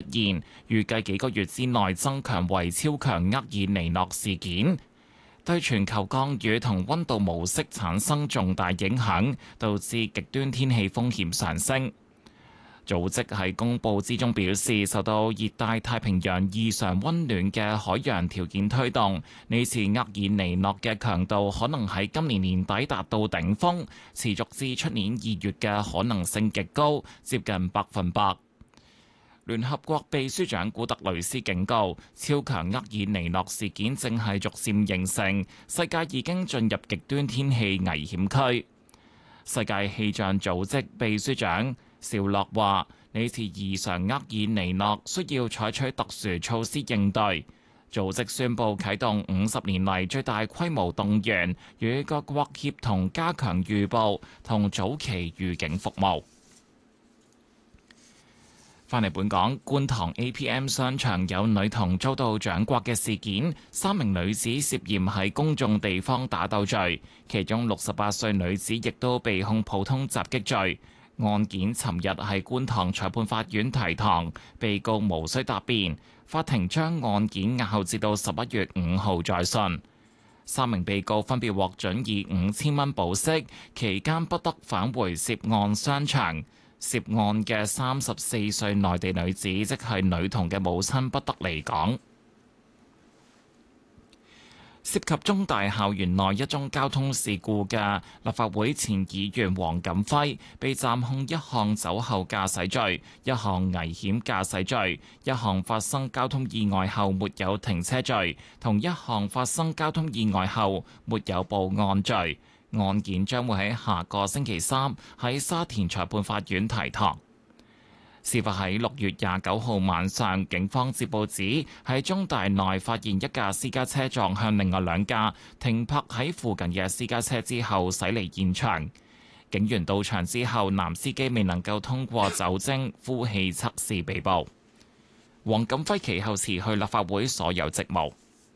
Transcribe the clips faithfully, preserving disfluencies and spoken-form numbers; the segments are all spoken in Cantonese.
現，預計幾個月之內增強為超強厄爾尼諾事件，對全球降雨同溫度模式產生重大影響，導致極端天氣風險上升。組織喺公佈之中表示，受到熱帶太平洋異常溫暖嘅海洋條件推動，呢次厄爾尼諾嘅強度可能喺今年年底達到頂峰，持續至出年二月嘅可能性極高，接近百分百。聯合國秘書長古特雷斯警告，超強厄爾尼諾事件正係逐漸形成，世界已經進入極端天氣危險區。世界氣象組織秘書長紹洛話：呢次異常厄爾尼諾需要採取特殊措施應對。組織宣布啟動五十年嚟最大規模動員，與各國協同加強預報同早期預警服務。返嚟本港，觀塘 A P M 商場有女童遭到掌摑嘅事件，三名女子涉嫌喺公眾地方打鬥罪，其中六十八歲女子亦都被控普通襲擊罪。案件尋日喺觀塘裁判法院提堂，被告無需答辯，法庭將案件押後至到十一月五號再訊。三名被告分別獲准以五千蚊保釋，期間不得返回涉案商場。涉案嘅三十四歲內地女子，即係女童嘅母親，不得離港。涉及中大校園內一宗交通事故嘅立法會前議員黃錦輝，被暫控一項酒後駕駛罪、一項危險駕駛罪、一項發生交通意外後沒有停車罪，同一項發生交通意外後沒有報案罪。案件將會喺下個星期三喺沙田裁判法院提堂。事發喺六月廿九號晚上，警方接報指喺中大內發現一架私家車撞向另外兩架停泊喺附近嘅私家車之後駛離現場。警員到場之後，男司機未能夠通過酒精呼氣測試被捕。黃錦輝其後辭去立法會所有職務。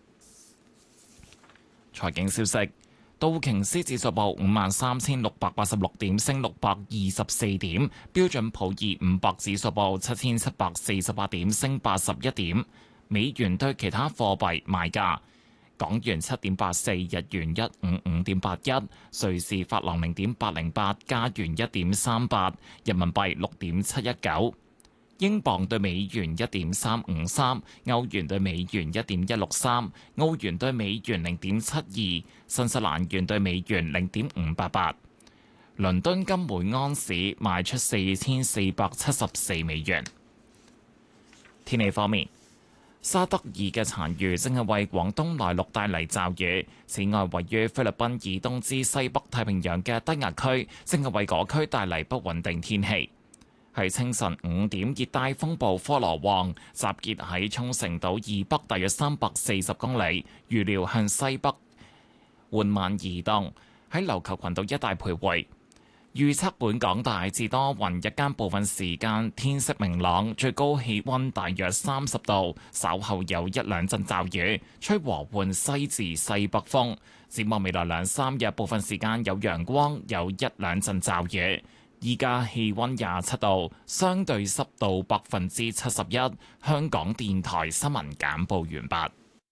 財經消息。道瓊斯指數報五萬三千六百八十六點，升六百二十四點。標準普爾五百指數報七千七百四十八點，升八十一點。美元對其他貨幣賣價：港元七點八四，日元一五五點八一，瑞士法郎零點八零八，加元一點三八，人民幣六點七一九。英鎊對美元一點三五三，歐元對美元一點一六三，澳元對美元零點七二，新西蘭元對美元零點五八八。倫敦金每盎司賣出四千四百七十四美元。天氣方面，沙德爾嘅殘餘正係為廣東內陸帶嚟驟雨。此外，位於菲律賓以東至西北太平洋嘅低壓區正係為嗰區帶嚟不穩定天氣。喺清晨五點，熱帶風暴科羅旺集結喺沖繩島以北大約三百四十公里，預料向西北緩慢移動，喺琉球群島一帶徘徊。預測本港大致多雲，日間部分時間天色明朗，最高氣溫大約三十度，稍後有一兩陣驟雨，吹和緩西至西北風。展望未來兩三日，部分時間有陽光，有一兩陣驟雨。依家氣溫廿七度，相對濕度百分之七十一。香港電台新聞簡報完畢。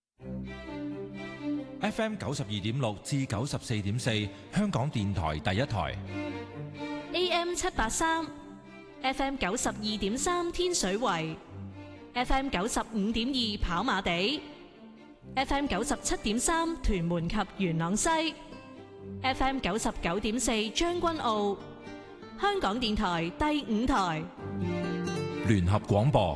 F M 九十二點六至九十四點四，香港電台第一台。 A M 七八三，F M 九十二點三天水圍，F M 九十五點二跑馬地，F M 九十七點三屯門及元朗西，F M 九十九點四將軍澳。香港電台第五台聯合廣播。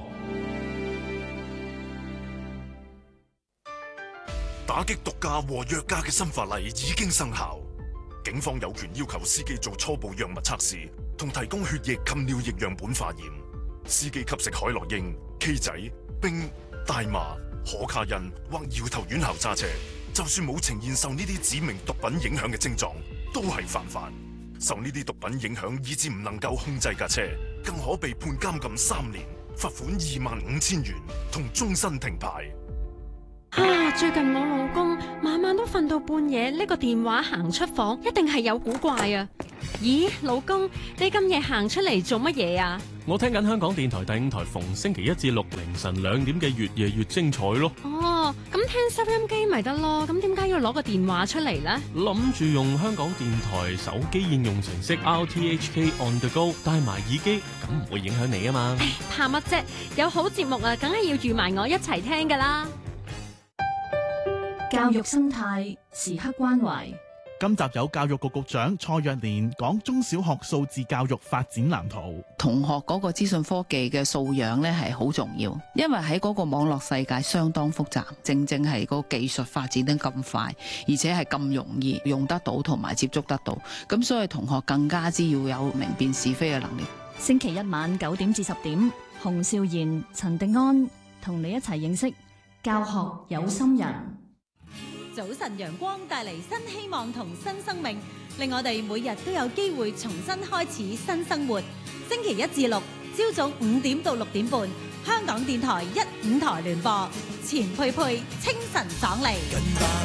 打擊毒駕和藥駕嘅新法例已經生效，警方有權要求司機做初步藥物測試，同提供血液及尿液樣本化驗。司機吸食海洛因、K 仔、冰、大麻、可卡因或搖頭丸後揸車，就算冇呈現受呢啲指明毒品影響嘅症狀，都係犯法。受呢啲毒品影響，以致唔能夠控制架車，更可被判監禁三年、罰款二萬五千元同終身停牌。 啊！最近我老公晚晚都瞓到半夜，呢個電話行出房，一定係有古怪啊！ 咦，老公，你咁夜行出嚟做乜嘢啊？ 我聽緊香港電台第五台逢星期一至六凌晨兩點嘅越夜越精彩咯。 哦，咁聽收音機咪得咯，咁點解要攞個電話出嚟呢？ 諗住用香港電台手機應用程式 R T H K On The Go 帶埋耳機，咁唔會影響你啊嘛。 唉，怕乜啫？有好節目啊，梗係要預埋我一齊聽噶啦。 教育生態時刻關懷。 今集有教育局局長蔡若蓮講中小學數字教育發展藍圖。 同學嗰個資訊科技嘅素養呢係好重要，因為喺嗰個網絡世界相當複雜，正正係個技術發展得咁快，而且係咁容易用得到同埋接觸得到，咁所以同學更加之要有明辨是非嘅能力。 星期一晚九點至十點，洪少賢、陳迪安同你一齊認識教學有心人。 早晨陽光帶嚟新希望同新生命，令我哋每日都有機會重新開始新生活。星期一至六朝早五點到六點半，香港電台一五台聯播，錢佩佩清晨爽利。